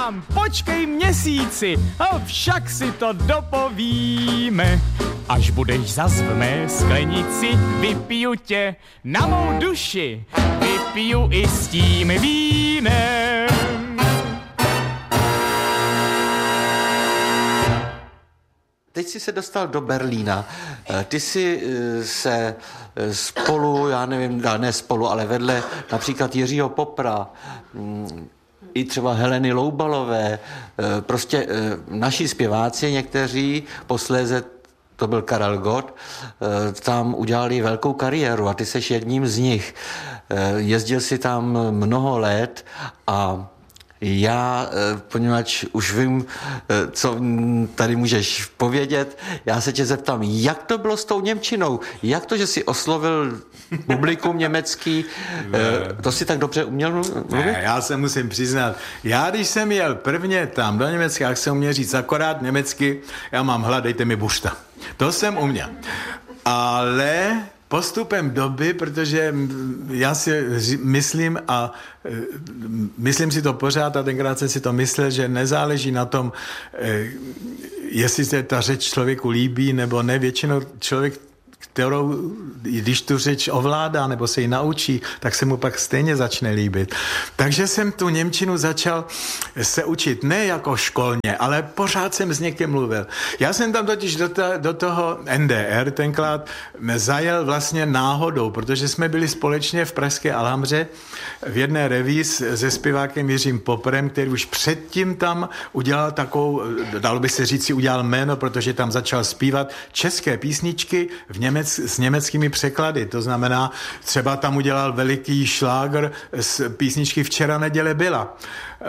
vám, počkej měsíci, a však si to dopovíme. Až budeš zas v mé sklenici, vypiju tě na mou duši, vypiju i s tím vínem. Teď jsi se dostal do Berlína. Ty jsi se spolu, já nevím, ne spolu, ale vedle například Jiřího Popra, i třeba Heleny Loubalové, prostě naši zpěváci někteří, posléze to byl Karel Gott, tam udělali velkou kariéru a ty seš jedním z nich. Jezdil si tam mnoho let a já, poněvadž už vím, co tady můžeš povědět, já se tě zeptám, jak to bylo s tou němčinou? Jak to, že jsi oslovil publikum německý? To si tak dobře uměl mluvit? Ne, já se musím přiznat. Já, když jsem jel prvně tam do Německa, jak jsem uměl říct akorát německy, já mám hlad, dejte mi bušta. To jsem uměl. Ale postupem doby, protože já si myslím a myslím si to pořád a tenkrát jsem si to myslel, že nezáleží na tom, jestli se ta řeč člověku líbí nebo ne. Většinou člověk, kterou, když tu řeč ovládá nebo se ji naučí, tak se mu pak stejně začne líbit. Takže jsem tu němčinu začal se učit ne jako školně, ale pořád jsem s někým mluvil. Já jsem tam totiž do toho NDR tenkrát zajel vlastně náhodou, protože jsme byli společně v pražské Alhambře v jedné reví se zpěvákem Jiřím Poprem, který už předtím tam udělal takovou, dalo by se říct, si udělal jméno, protože tam začal zpívat české písničky s německými překlady. To znamená, třeba tam udělal veliký šlágr z písničky Včera neděle byla.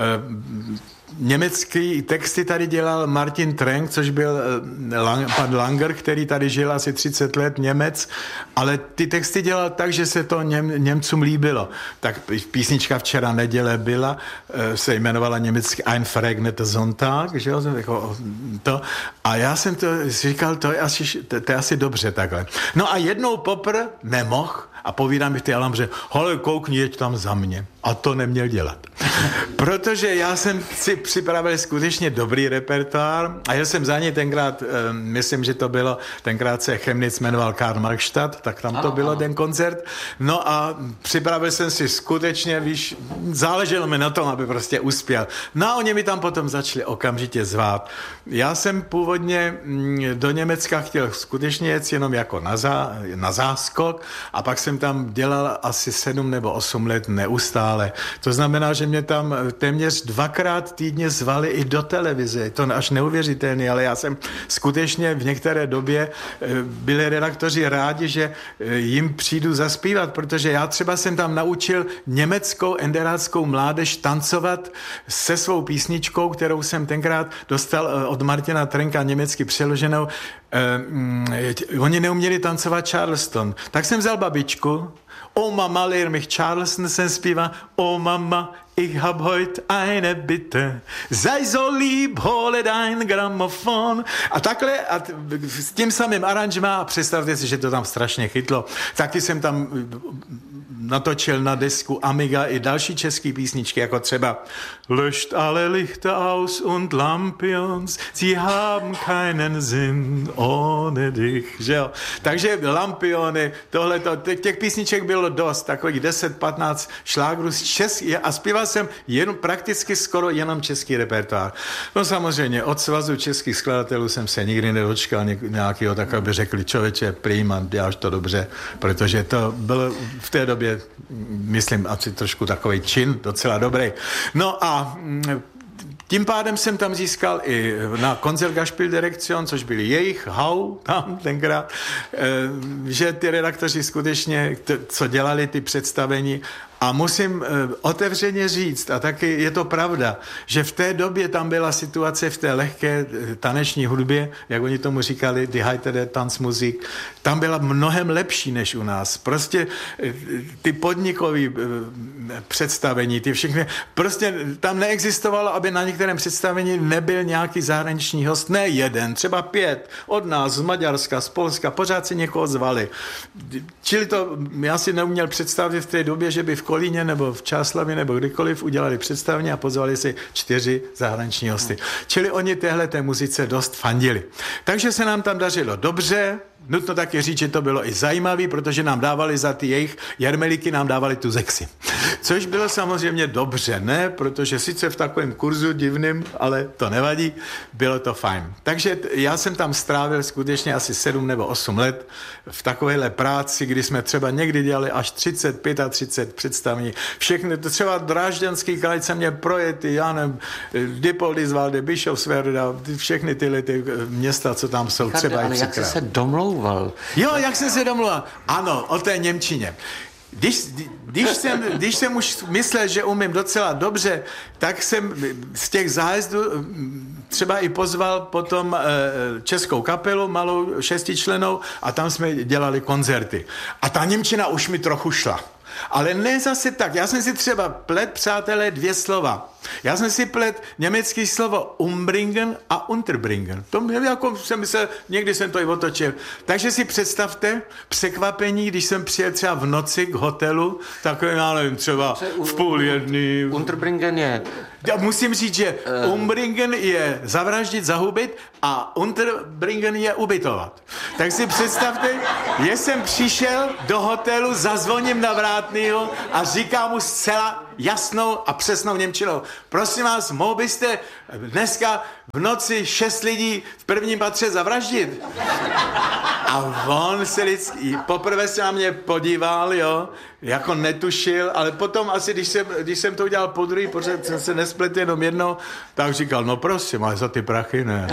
Německý texty tady dělal Martin Trenk, což byl pan Langer, který tady žil asi 30 let, Němec, ale ty texty dělal tak, že se to Němcům líbilo. Tak písnička Včera neděle byla, se jmenovala německy Ein verregneter Sonntag, že jo, to. A já jsem to říkal, to je asi dobře takhle. No a jednou Popr nemohl a povídám mi v té Alhambře, hole, koukni, jeď tam za mě. A to neměl dělat. Protože já jsem si připravil skutečně dobrý repertoár a jel jsem za něj tenkrát, myslím, že to bylo, tenkrát se Chemnitz jmenoval Karl Marxstadt, tak tam to bylo ten koncert. No a připravil jsem si skutečně, víš, záleželo mi na tom, aby prostě uspěl. No a oni mi tam potom začali okamžitě zvát. Já jsem původně do Německa chtěl skutečně jet jenom jako na záskok a pak jsem tam dělal asi 7 nebo 8 let neustále. To znamená, že mě tam téměř 2krát týdně zvali i do televize. To až neuvěřitelné, ale já jsem skutečně v některé době byli redaktoři rádi, že jim přijdu zaspívat, protože já třeba jsem tam naučil německou enderáckou mládež tancovat se svou písničkou, kterou jsem tenkrát dostal od Martina Trenka německy přeloženou. Oni neuměli tancovat Charleston. Tak jsem vzal babičku, O Mama, lehr mich Charleston jsem zpívá, O Mama, ich hab heut eine Bitte, sei so lieb, hole dein Grammophon. A takhle, a s tím samým aranžmá, a představte si, že to tam strašně chytlo. Taky jsem tam natočil na desku Amiga i další české písničky, jako třeba Löscht alle Lichter aus und Lampions, sie haben keinen Sinn ohne dich, že jo. Takže Lampiony, tohleto, těch písniček bylo dost, takových 10-15 šlágrů z český, a zpíval jsem prakticky skoro jenom český repertoár. No samozřejmě, od Svazu českých skladatelů jsem se nikdy nedočkal nějakého, tak aby řekli, člověče, prima, děláš to dobře, protože to bylo v té době, myslím, asi trošku takový čin, docela dobrý. No a tím pádem jsem tam získal i na Konzertgaspieldirektion, což byli jejich, Hau, tam tenkrát, že ty redaktoři skutečně, co dělali ty představení, a musím otevřeně říct, a taky je to pravda, že v té době tam byla situace v té lehké taneční hudbě, jak oni tomu říkali, die heitere Tanzmusik, tam byla mnohem lepší než u nás. Prostě ty podnikové představení, ty všechny, prostě tam neexistovalo, aby na některém představení nebyl nějaký zahraniční host, ne jeden, třeba 5, od nás, z Maďarska, z Polska, pořád si někoho zvali. Čili to, já si neuměl představit v té době, že by v Kolíně nebo v Čáslavi nebo kdykoliv udělali představení a pozvali si 4 zahraniční hosty. Čili oni téhleté muzice dost fandili. Takže se nám tam dařilo dobře. Nutno taky říct, že to bylo i zajímavé, protože nám dávali za ty jejich jarmelíky, nám dávali tu zexy. Což bylo samozřejmě dobře, ne? Protože sice v takovém kurzu divným, ale to nevadí, bylo to fajn. Takže já jsem tam strávil skutečně asi 7 nebo 8 let v takovéhle práci, kdy jsme třeba někdy dělali až 30, 35 představení. Všechny, to třeba Drážďanský kraj se mě projety, já nevím, Dippoldiswalde, Bischofswerda, všechny tyhle ty města, co tam jsou, Richarde, třeba ale i jak jsi se domlouval? Jo, jak jsem se domlouval? Ano, o té němčině. Když jsem už myslel, že umím docela dobře, tak jsem z těch zájezdů třeba i pozval potom českou kapelu, malou 6člennou, a tam jsme dělali koncerty. A ta němčina už mi trochu šla. Ale ne zase tak. Já jsem si třeba plet, přátelé, 2 slova. Já jsem si plet německý slovo umbringen a unterbringen. To jako jsem myslel, někdy jsem to i otočil. Takže si představte překvapení, když jsem přijel třeba v noci k hotelu, takový, já nevím, třeba v 12:30. Unterbringen je... Já musím říct, že umbringen je zavraždit, zahubit a unterbringen je ubytovat. Tak si představte, že jsem přišel do hotelu, zazvoním na vrátnýho a říkám mu zcela jasnou a přesnou němčinou: prosím vás, mohl byste dneska v noci 6 lidí v prvním patře zavraždit? A on se vždycky, poprvé se na mě podíval, jo, jako netušil, ale potom asi, když jsem to udělal podruhý, protože jsem se nespletl jenom jednou, tak říkal, no prosím, ale za ty prachy ne.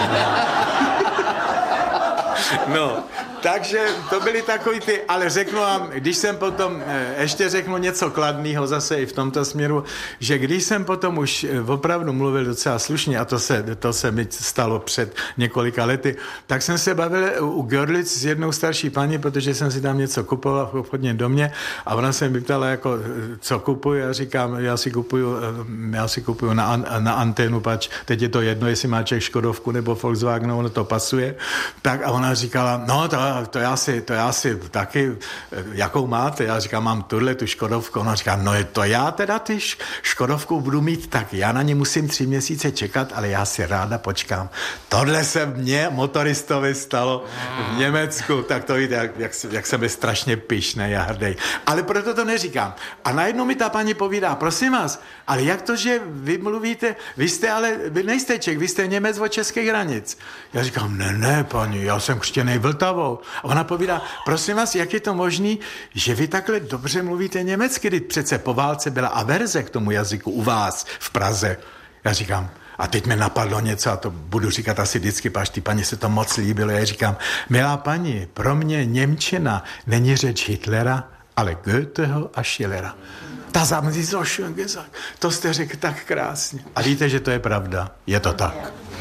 No, takže to byly takový ty, ale řeknu vám, když jsem potom, ještě řeknu něco kladného zase i v tomto směru, že když jsem potom už opravdu mluvil docela slušně, a to se mi stalo před několika lety, tak jsem se bavil u Görlitz s jednou starší paní, protože jsem si tam něco kupoval v obchodním domě a ona se mi ptala, jako, co kupuji, a říkám, já si kupuju na anténu, pač teď je to jedno, jestli má Čech Škodovku nebo Volkswagen, ono to pasuje. Tak a ona říkala, no to já si taky, jakou máte? Já říkám, mám tu Škodovku. Ona říká, no je to já teda ty Škodovku budu mít, tak já na ně musím 3 měsíce čekat, ale já si ráda počkám. Tohle se mně motoristovi stalo v Německu, tak to víte, jak jsem byl strašně pyšnej a hrdej. Ale proto to neříkám. A najednou mi ta paní povídá, prosím vás, ale jak to, že vy mluvíte, vy nejste Čech, vy jste Němec od českých hranic. Já říkám, ne, paní, já jsem křtěnej Vltavou. A ona povídá, prosím vás, jak je to možný, že vy takhle dobře mluvíte německy, když přece po válce byla averze k tomu jazyku u vás v Praze. Já říkám, a teď mi napadlo něco, a to budu říkat asi vždycky, páč ty paní se to moc líbilo. Já říkám, milá paní, pro mě němčina není řeč Hitlera, ale Goetheho a Schillera. Ta haben Sie so schön gesagt. To jste řekl tak krásně. A víte, že to je pravda. Je to tak.